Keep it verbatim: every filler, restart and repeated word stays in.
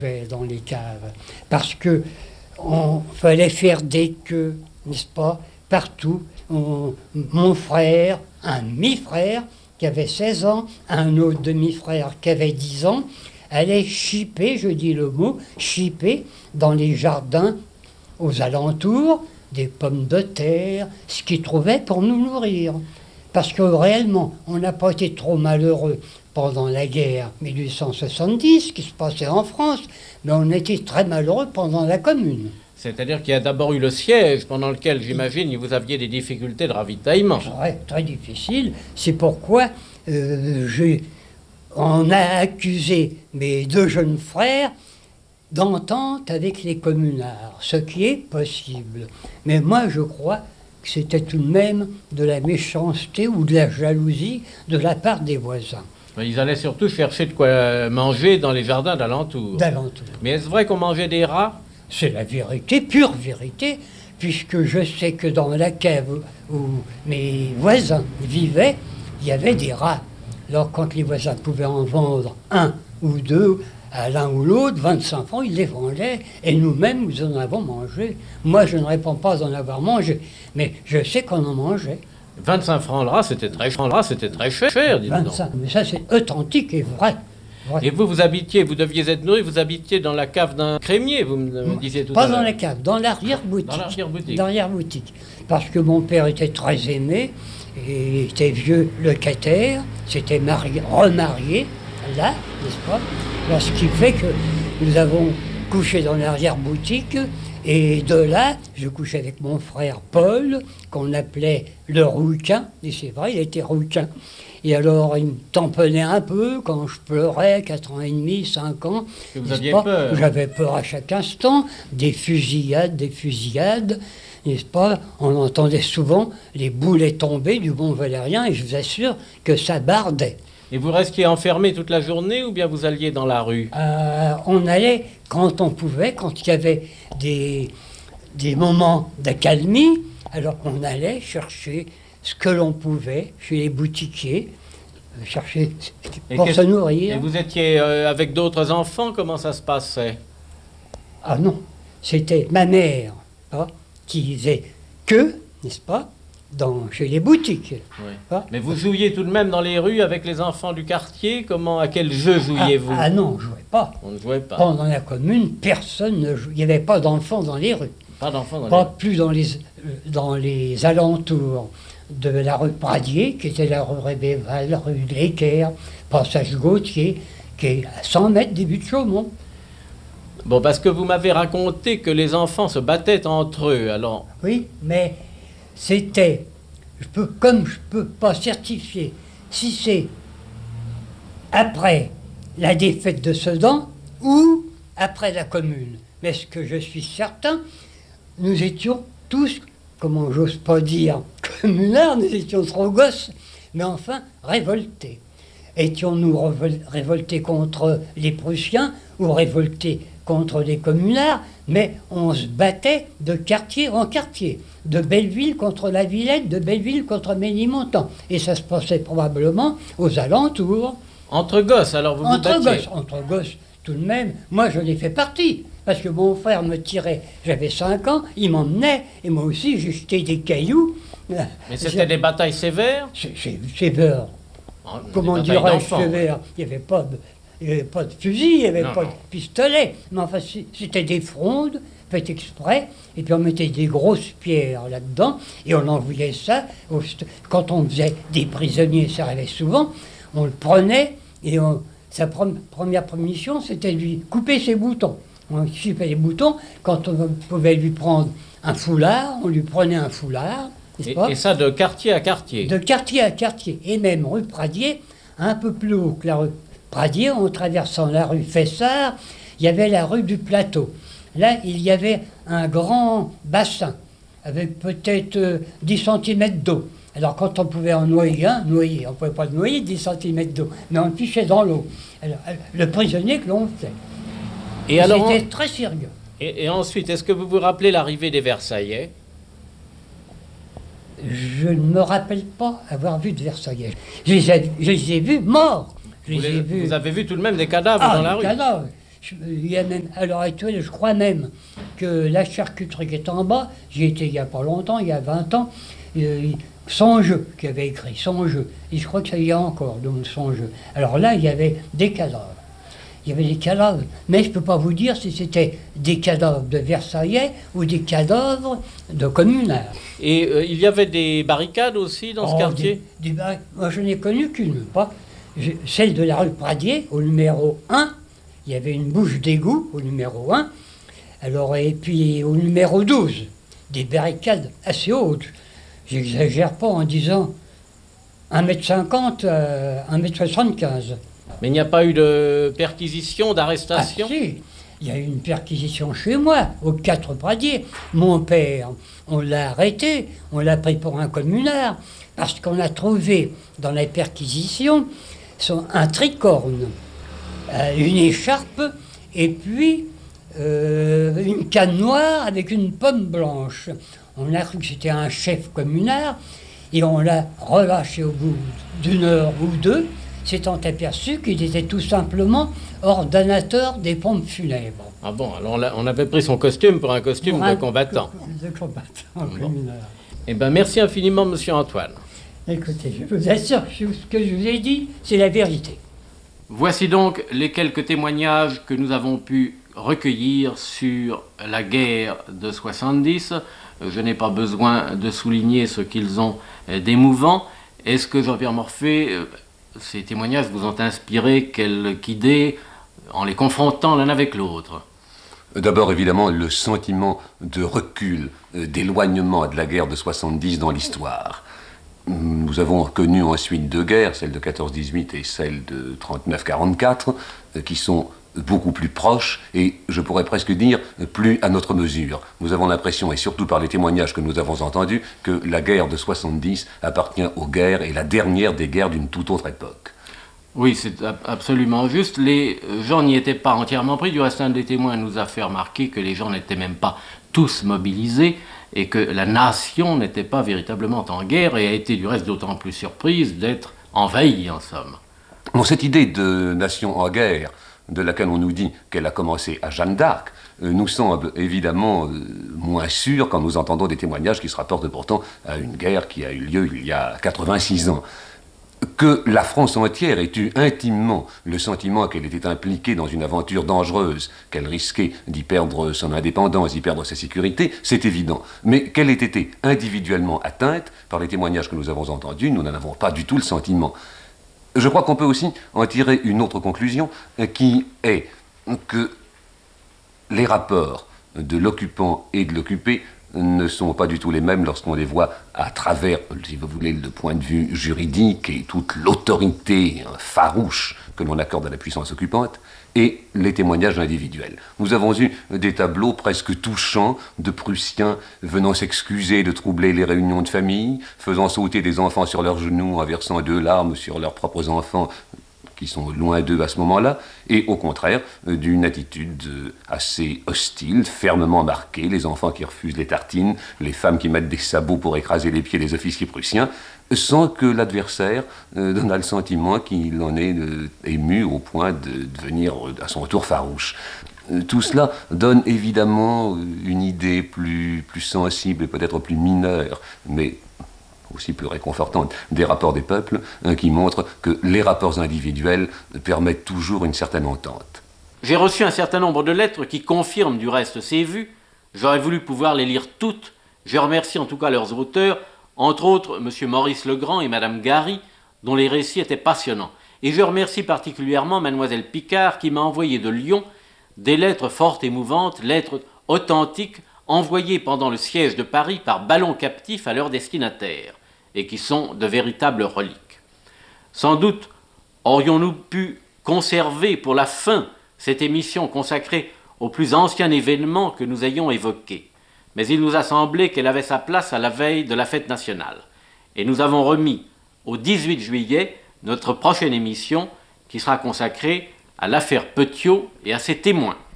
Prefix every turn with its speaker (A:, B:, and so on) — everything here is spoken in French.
A: dans les caves, parce que on fallait faire des queues, n'est-ce pas, partout. On- mon frère, un demi-frère qui avait seize ans, un autre demi-frère qui avait dix ans, allait chipper, je dis le mot, chipper dans les jardins aux alentours des pommes de terre, ce qu'ils trouvaient pour nous nourrir. Parce que réellement, on n'a pas été trop malheureux pendant la guerre mille huit cent soixante-dix, qui se passait en France, mais on était très malheureux pendant la Commune.
B: C'est-à-dire qu'il y a d'abord eu le siège, pendant lequel, j'imagine, vous aviez des difficultés de ravitaillement.
A: Très, très difficile. C'est pourquoi euh, j'ai- on a accusé mes deux jeunes frères d'entente avec les communards, ce qui est possible. Mais moi, je crois que c'était tout de même de la méchanceté ou de la jalousie de la part des voisins
B: Ils allaient surtout chercher de quoi manger dans les jardins d'alentour.
A: d'alentour.
B: Mais est-ce vrai qu'on mangeait des rats?
A: C'est la vérité, pure vérité, puisque je sais que dans la cave où mes voisins vivaient, il y avait des rats. Alors quand les voisins pouvaient en vendre un ou deux à l'un ou l'autre, vingt-cinq francs, ils les vendaient, et nous-mêmes, nous en avons mangé. Moi, je ne réponds pas en avoir mangé, mais je sais qu'on en mangeait.
B: vingt-cinq francs le rat, c'était très, le rat, c'était très cher, dites donc.
A: vingt-cinq, mais ça c'est authentique et vrai. vrai.
B: Et vous, vous habitiez, vous deviez être nourri, vous habitiez dans la cave d'un crémier, vous me me disiez tout à
A: Pas
B: l'heure.
A: dans la cave, dans l'arrière-boutique.
B: Dans l'arrière-boutique.
A: Dans l'arrière-boutique. Parce que mon père était très aimé, et était vieux locataire, s'était marié, remarié, là, n'est-ce pas? Là, ce qui fait que nous avons couché dans l'arrière-boutique, et de là, je couchais avec mon frère Paul, qu'on appelait le rouquin, et c'est vrai, il était rouquin. Et alors, il me tamponnait un peu quand je pleurais, quatre ans et demi, cinq ans.
B: Que vous
A: n'est-ce
B: aviez
A: pas?
B: peur.
A: J'avais peur à chaque instant, des fusillades, des fusillades, n'est-ce pas? On entendait souvent les boulets tomber du bon valérien, et je vous assure que ça bardait.
B: Et vous restiez enfermé toute la journée ou bien vous alliez dans la rue?
A: Euh, on allait quand on pouvait, quand il y avait des, des moments d'accalmie, alors on allait chercher ce que l'on pouvait chez les boutiquiers, euh, chercher
B: Et
A: pour
B: qu'est-ce-
A: se nourrir.
B: Et vous étiez euh, avec d'autres enfants, comment ça se passait?
A: Ah non, c'était ma mère hein, qui faisait que, n'est-ce pas, dans, chez les boutiques.
B: Oui.
A: hein.
B: Mais vous jouiez tout de même dans les rues avec les enfants du quartier? Comment, à quel jeu
A: Ah,
B: jouiez-vous?
A: ah non, je ne jouais pas.
B: On ne jouait pas.
A: Pendant la commune, personne ne jouait. Il n'y avait pas d'enfants dans les rues.
B: Pas d'enfants dans
A: Pas plus dans les, euh, dans les alentours de la rue Pradier, qui était la rue Rébéval, rue de l'Équerre, passage Gautier, qui est à cent mètres des buts de Chaumont.
B: les... Bon, parce que vous m'avez raconté que les enfants se battaient entre eux, alors...
A: Oui, mais c'était, je peux, comme je ne peux pas certifier, si c'est après la défaite de Sedan ou après la commune. Mais ce que je suis certain, nous étions tous, comment j'ose pas dire, communards, nous étions trop gosses, mais enfin révoltés. Étions-nous revol- révoltés contre les Prussiens ou révoltés contre les communards, mais on se battait de quartier en quartier, de Belleville contre la Villette, de Belleville contre Ménilmontant. Et ça se passait probablement aux alentours.
B: Entre gosses, alors vous vous
A: Entre
B: battiez.
A: gosses, entre gosses, tout de même, moi je l'ai fait partie. Parce que mon frère me tirait, j'avais cinq ans, il m'emmenait, et moi aussi j'ai jeté des cailloux.
B: Mais c'était des batailles sévères?
A: C'est c'est- sévère.
B: Oh, des
A: Comment
B: batailles
A: dirais-je
B: d'enfants.
A: sévère? Il n'y avait pas de, il y avait pas de fusil, il n'y avait
B: Non,
A: pas
B: non.
A: de pistolet. Mais enfin, c'est- c'était des frondes faites exprès, et puis on mettait des grosses pierres là-dedans, et on envoyait ça. au st- Quand on faisait des prisonniers, ça arrivait souvent, on le prenait, et on- sa prom- première mission, c'était de lui couper ses boutons. On coupait les boutons, quand on pouvait lui prendre un foulard, on lui prenait un foulard, n'est-ce
B: Et,
A: pas?
B: et ça de quartier à quartier.
A: De quartier à quartier, et même rue Pradier, un peu plus haut que la rue Pradier, en traversant la rue Fessard, il y avait la rue du Plateau. Là, il y avait un grand bassin, avec peut-être euh, dix centimètres d'eau. Alors, quand on pouvait en noyer un, noyer, on ne pouvait pas le noyer dix centimètres d'eau, mais on le fichait dans l'eau. Alors, euh, le prisonnier que l'on faisait.
B: Et alors,
A: C'était très sérieux.
B: et, et ensuite, est-ce que vous vous rappelez l'arrivée des Versaillais?
A: Je ne me rappelle pas avoir vu de Versaillais. Je les ai, je les ai vus morts. Je
B: Vous,
A: les ai
B: les-
A: vus.
B: vous avez vu tout de même des cadavres
A: Ah,
B: dans la
A: les
B: rue?
A: cadavres. Je- Il y a même, à l'heure actuelle, je crois même que la charcuterie qui est en bas, j'y étais il n'y a pas longtemps, il y a vingt ans, euh, Son jeu, qui avait écrit Son jeu. Et je crois que ça y est encore, donc Son jeu. Alors là, il y avait des cadavres. Il y avait des cadavres, mais je ne peux pas vous dire si c'était des cadavres de Versaillais ou des cadavres de communards.
B: Et euh, il y avait des barricades aussi dans ce
A: Oh,
B: quartier?
A: des- des bar- Moi, je n'ai connu qu'une, pas je- celle de la rue Pradier, au numéro un. Il y avait une bouche d'égout au numéro un. Alors, et puis au numéro douze, des barricades assez hautes. J'exagère pas en disant un mètre cinquante, euh, un mètre soixante-quinze.
B: Mais il n'y a pas eu de perquisition,
A: Ah
B: d'arrestation?
A: si, il y a eu une perquisition chez moi, aux quatre Pradiers. Mon père, on l'a arrêté, on l'a pris pour un communard, parce qu'on a trouvé dans la perquisition son- un tricorne, euh, une écharpe, et puis euh, une canne noire avec une pomme blanche. On a cru que c'était un chef communard, et on l'a relâché au bout d'une heure ou deux, s'étant aperçu qu'il était tout simplement ordonnateur des pompes funèbres.
B: Ah bon, alors on, a- on avait pris son costume pour un costume
A: Pour
B: de
A: un
B: combattant.
A: co- De combattant,
B: Bon.
A: communard.
B: Eh bien, merci infiniment, monsieur Antoine.
A: Écoutez, je vous assure que ce que je vous ai dit, c'est la vérité.
B: Voici donc les quelques témoignages que nous avons pu recueillir sur la guerre de soixante-dix. Je n'ai pas besoin de souligner ce qu'ils ont euh, d'émouvant. Est-ce que, Jean-Pierre Morphée, euh, ces témoignages vous ont inspiré quelque idée en les confrontant l'un avec l'autre?
C: D'abord, évidemment, le sentiment de recul, euh, d'éloignement de la guerre de soixante-dix dans l'histoire. Nous avons connu ensuite deux guerres, celle de quatorze dix-huit et celle de trente-neuf quarante-quatre, euh, qui sont beaucoup plus proches et, je pourrais presque dire, plus à notre mesure. Nous avons l'impression, et surtout par les témoignages que nous avons entendus, que la guerre de soixante-dix appartient aux guerres et la dernière des guerres d'une toute autre époque.
B: Oui, c'est ab- absolument juste. Les gens n'y étaient pas entièrement pris. Du reste, un des témoins nous a fait remarquer que les gens n'étaient même pas tous mobilisés et que la nation n'était pas véritablement en guerre et a été du reste d'autant plus surprise d'être envahie, en somme.
C: Bon, cette idée de nation en guerre, de laquelle on nous dit qu'elle a commencé à Jeanne d'Arc, euh, nous semble évidemment euh, moins sûre quand nous entendons des témoignages qui se rapportent pourtant à une guerre qui a eu lieu il y a quatre-vingt-six ans. Que la France entière ait eu intimement le sentiment qu'elle était impliquée dans une aventure dangereuse, qu'elle risquait d'y perdre son indépendance, d'y perdre sa sécurité, c'est évident. Mais qu'elle ait été individuellement atteinte, par les témoignages que nous avons entendus, nous n'en avons pas du tout le sentiment. Je crois qu'on peut aussi en tirer une autre conclusion, euh, qui est que les rapports de l'occupant et de l'occupé ne sont pas du tout les mêmes lorsqu'on les voit à travers, si vous voulez, le point de vue juridique et toute l'autorité euh, farouche que l'on accorde à la puissance occupante, et les témoignages individuels. Nous avons eu des tableaux presque touchants de Prussiens venant s'excuser de troubler les réunions de famille, faisant sauter des enfants sur leurs genoux en versant deux larmes sur leurs propres enfants qui sont loin d'eux à ce moment-là, et au contraire, euh, d'une attitude euh, assez hostile, fermement marquée, les enfants qui refusent les tartines, les femmes qui mettent des sabots pour écraser les pieds des officiers prussiens, sans que l'adversaire euh, donne le sentiment qu'il en est euh, ému au point de devenir euh, à son tour farouche. Euh, Tout cela donne évidemment euh, une idée plus, plus sensible et peut-être plus mineure, mais aussi plus réconfortante, des rapports des peuples, hein, qui montrent que les rapports individuels permettent toujours une certaine entente.
B: J'ai reçu un certain nombre de lettres qui confirment du reste ces vues. J'aurais voulu pouvoir les lire toutes. Je remercie en tout cas leurs auteurs, entre autres M. Maurice Legrand et Mme Gary, dont les récits étaient passionnants. Et je remercie particulièrement Mlle Picard qui m'a envoyé de Lyon des lettres fort émouvantes, lettres authentiques, envoyées pendant le siège de Paris par ballons captifs à leurs destinataires, et qui sont de véritables reliques. Sans doute aurions-nous pu conserver pour la fin cette émission consacrée au plus ancien événement que nous ayons évoqué, mais il nous a semblé qu'elle avait sa place à la veille de la fête nationale. Et nous avons remis au dix-huit juillet notre prochaine émission qui sera consacrée à l'affaire Petiot et à ses témoins.